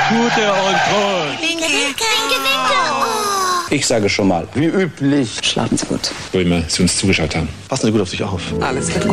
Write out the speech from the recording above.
Gute und Trost. Winke, winke. Oh. Ich sage schon mal, wie üblich. Schlafen Sie gut. Wo immer Sie uns zugeschaut haben. Passen Sie gut auf sich auf. Alles wird gut.